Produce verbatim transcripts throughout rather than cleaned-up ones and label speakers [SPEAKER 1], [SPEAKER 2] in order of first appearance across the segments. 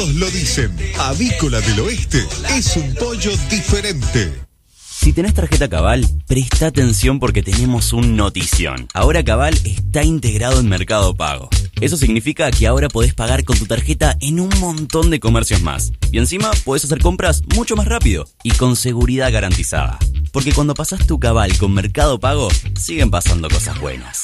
[SPEAKER 1] Todos lo dicen, Avícola del Oeste es un pollo diferente.
[SPEAKER 2] Si tenés tarjeta Cabal, presta atención porque tenemos un notición. Ahora Cabal está integrado en Mercado Pago. Eso significa que ahora podés pagar con tu tarjeta en un montón de comercios más. Y encima podés hacer compras mucho más rápido y con seguridad garantizada. Porque cuando pasás tu Cabal con Mercado Pago, siguen pasando cosas buenas.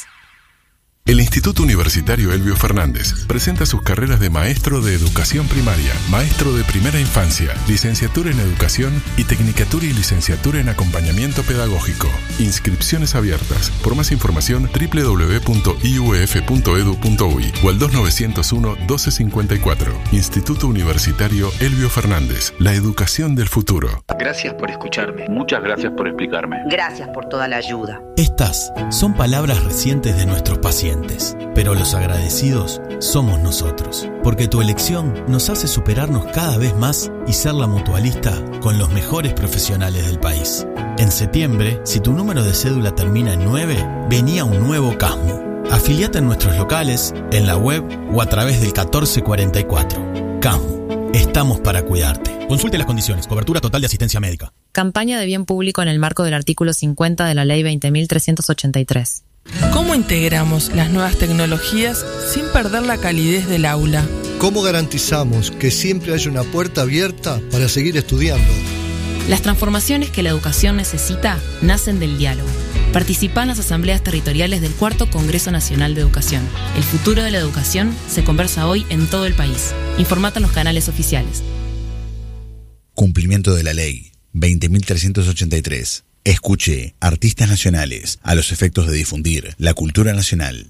[SPEAKER 3] El Instituto Universitario Elbio Fernández presenta sus carreras de maestro de educación primaria, maestro de primera infancia, licenciatura en educación y tecnicatura y licenciatura en acompañamiento pedagógico. Inscripciones abiertas. Por más información, doble u doble u doble u punto i u e f punto e d u punto u i o al dos nueve cero uno, doce cincuenta y cuatro. Instituto Universitario Elbio Fernández. La educación del futuro.
[SPEAKER 4] Gracias por escucharme. Muchas gracias por explicarme.
[SPEAKER 5] Gracias por toda la ayuda.
[SPEAKER 6] Estas son palabras recientes de nuestros pacientes. Pero los agradecidos somos nosotros, porque tu elección nos hace superarnos cada vez más y ser la mutualista con los mejores profesionales del país. En septiembre, si tu número de cédula termina en nueve, venía un nuevo Casmu. Afiliate en nuestros locales, en la web o a través del catorce cuarenta y cuatro. Casmu, estamos para cuidarte. Consulte las condiciones, cobertura total de asistencia médica.
[SPEAKER 7] Campaña de bien público en el marco del artículo cincuenta de la Ley veinte mil trescientos ochenta y tres.
[SPEAKER 8] ¿Cómo integramos las nuevas tecnologías sin perder la calidez del aula?
[SPEAKER 9] ¿Cómo garantizamos que siempre haya una puerta abierta para seguir estudiando?
[SPEAKER 7] Las transformaciones que la educación necesita nacen del diálogo. Participa en las asambleas territoriales del Cuarto Congreso Nacional de Educación. El futuro de la educación se conversa hoy en todo el país. Informate en los canales oficiales.
[SPEAKER 10] Cumplimiento de la ley veinte mil trescientos ochenta y tres. Escuche artistas nacionales a los efectos de difundir la cultura nacional.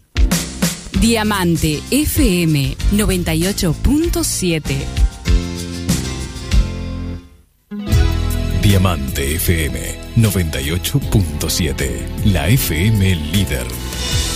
[SPEAKER 11] Diamante F M noventa y ocho punto siete.
[SPEAKER 12] Diamante F M noventa y ocho punto siete. La F M líder.